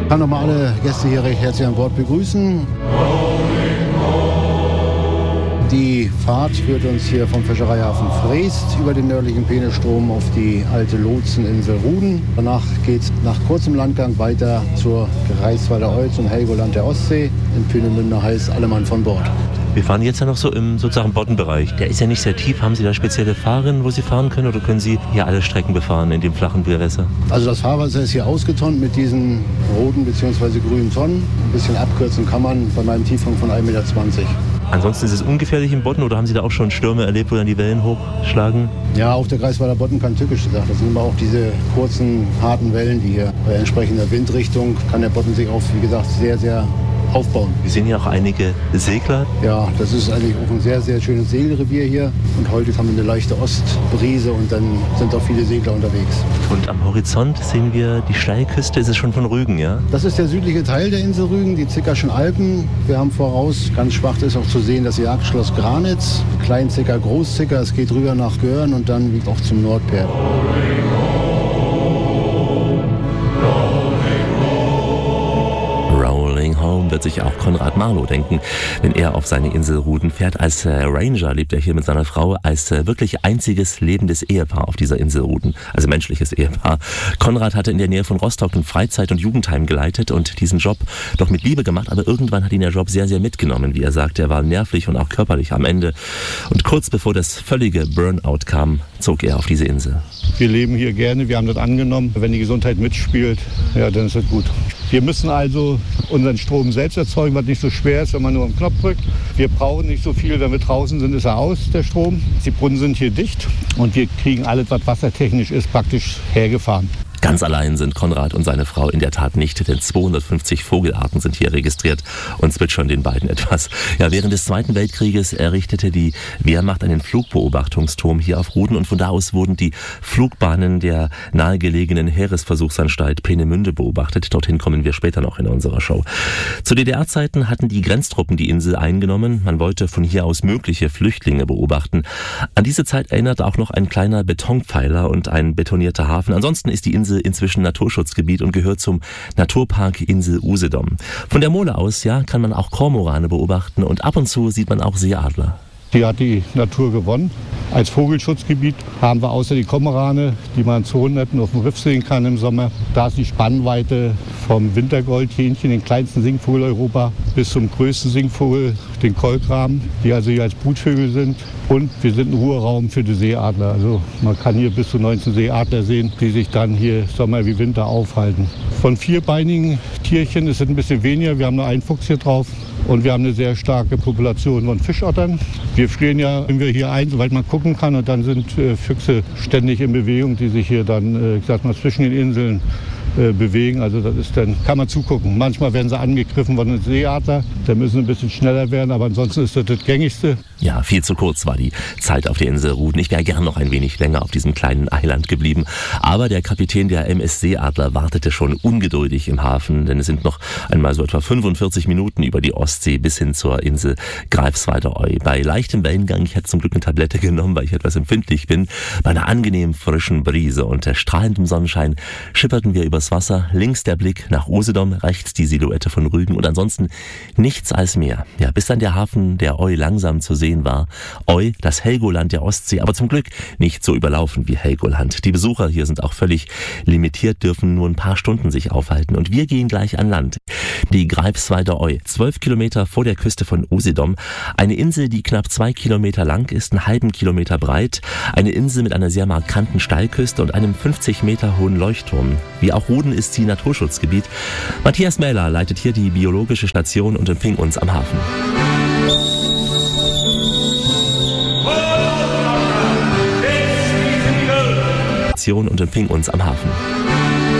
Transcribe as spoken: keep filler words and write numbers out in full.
Ich kann nochmal alle Gäste hier recht herzlich an Bord begrüßen. Die Fahrt führt uns hier vom Fischereihafen Freest über den nördlichen Peenestrom auf die alte Lotseninsel Ruden. Danach geht es nach kurzem Landgang weiter zur Greifswalder Oy zum Helgoland der Ostsee. In Peenemünde heißt alle Mann von Bord. Wir fahren jetzt ja noch so im sozusagen Boddenbereich. Der ist ja nicht sehr tief. Haben Sie da spezielle Fahrrinnen, wo Sie fahren können, oder können Sie hier alle Strecken befahren in dem flachen Gewässer? Also das Fahrwasser ist hier ausgetont mit diesen roten bzw. grünen Tonnen. Ein bisschen abkürzen kann man bei meinem Tiefgang von ein Meter zwanzig. Ansonsten ist es ungefährlich im Bodden, oder haben Sie da auch schon Stürme erlebt, wo dann die Wellen hochschlagen? Ja, auf der Greifswalder Bodden kann tückisch gesagt. Das sind immer auch diese kurzen, harten Wellen, die hier bei entsprechender Windrichtung kann der Bodden sich auch, wie gesagt, sehr, sehr aufbauen. Wir sehen ja auch einige Segler. Ja, das ist eigentlich auch ein sehr, sehr schönes Segelrevier hier. Und heute haben wir eine leichte Ostbrise und dann sind auch viele Segler unterwegs. Und am Horizont sehen wir die Steilküste. Ist es schon von Rügen, ja? Das ist der südliche Teil der Insel Rügen, die Zickerschen Alpen. Wir haben voraus, ganz schwach ist auch zu sehen, das Jagdschloss Granitz. Kleinzicker, Großzicker, es geht rüber nach Göhren und dann auch zum Nordperl. Home wird sich auch Konrad Marlow denken, wenn er auf seine Insel Ruden fährt. Als äh, Ranger lebt er hier mit seiner Frau als äh, wirklich einziges lebendes Ehepaar auf dieser Insel Ruden, also menschliches Ehepaar. Konrad hatte in der Nähe von Rostock ein Freizeit- und Jugendheim geleitet und diesen Job doch mit Liebe gemacht, aber irgendwann hat ihn der Job sehr, sehr mitgenommen, wie er sagt. Er war nervlich und auch körperlich am Ende. Und kurz bevor das völlige Burnout kam, zog er auf diese Insel. Wir leben hier gerne, wir haben das angenommen. Wenn die Gesundheit mitspielt, ja, dann ist das gut. Wir müssen also unseren Strom selbst erzeugen, was nicht so schwer ist, wenn man nur einen Knopf drückt. Wir brauchen nicht so viel, wenn wir draußen sind, ist er aus, der Strom. Die Brunnen sind hier dicht und wir kriegen alles, was wassertechnisch ist, praktisch hergefahren. Ganz allein sind Konrad und seine Frau in der Tat nicht, denn zweihundertfünfzig Vogelarten sind hier registriert und zwitschern den beiden etwas. Ja, während des Zweiten Weltkrieges errichtete die Wehrmacht einen Flugbeobachtungsturm hier auf Ruden und von da aus wurden die Flugbahnen der nahegelegenen Heeresversuchsanstalt Peenemünde beobachtet. Dorthin kommen wir später noch in unserer Show. Zu D D R-Zeiten hatten die Grenztruppen die Insel eingenommen. Man wollte von hier aus mögliche Flüchtlinge beobachten. An diese Zeit erinnert auch noch ein kleiner Betonpfeiler und ein betonierter Hafen. Ansonsten ist die Insel inzwischen Naturschutzgebiet und gehört zum Naturpark Insel Usedom. Von der Mole aus, ja, kann man auch Kormorane beobachten und ab und zu sieht man auch Seeadler. Hier hat die Natur gewonnen. Als Vogelschutzgebiet haben wir außer die Kormorane, die man zu Hunderten auf dem Riff sehen kann im Sommer. Da ist die Spannweite vom Wintergoldhähnchen, den kleinsten Singvogel Europa, bis zum größten Singvogel, den Kolkraben, die also hier als Brutvögel sind. Und wir sind ein Ruheraum für die Seeadler. Also man kann hier bis zu neunzehn Seeadler sehen, die sich dann hier Sommer wie Winter aufhalten. Von vierbeinigen Tierchen ist es ein bisschen weniger. Wir haben nur einen Fuchs hier drauf. Und wir haben eine sehr starke Population von Fischottern. Wir frieren ja, wenn wir hier ein, soweit man gucken kann. Und dann sind äh, Füchse ständig in Bewegung, die sich hier dann, äh, ich sag mal, zwischen den Inseln äh, bewegen. Also das ist dann, kann man zugucken. Manchmal werden sie angegriffen von einem Seeadler. Da müssen sie ein bisschen schneller werden, aber ansonsten ist das das Gängigste. Ja, viel zu kurz war die Zeit auf der Insel Ruden. Ich wäre gern noch ein wenig länger auf diesem kleinen Eiland geblieben. Aber der Kapitän der M S Seeadler wartete schon ungeduldig im Hafen, denn es sind noch einmal so etwa fünfundvierzig Minuten über die Ostsee bis hin zur Insel Greifswalder Oy. Bei leichtem Wellengang, ich hätte zum Glück eine Tablette genommen, weil ich etwas empfindlich bin, bei einer angenehm frischen Brise und strahlendem Sonnenschein schipperten wir übers Wasser. Links der Blick nach Usedom, rechts die Silhouette von Rügen und ansonsten nichts als Meer. Ja, bis dann der Hafen der Oy langsam zu sehen war. Oy, das Helgoland der Ostsee, aber zum Glück nicht so überlaufen wie Helgoland. Die Besucher hier sind auch völlig limitiert, dürfen nur ein paar Stunden sich aufhalten und wir gehen gleich an Land. Die Greifswalder Oy, zwölf Kilometer vor der Küste von Usedom, eine Insel, die knapp zwei Kilometer lang ist, einen halben Kilometer breit, eine Insel mit einer sehr markanten Steilküste und einem fünfzig Meter hohen Leuchtturm. Wie auch Ruden ist sie Naturschutzgebiet. Matthias Mähler leitet hier die biologische Station und empfing uns am Hafen. Und empfing uns am Hafen.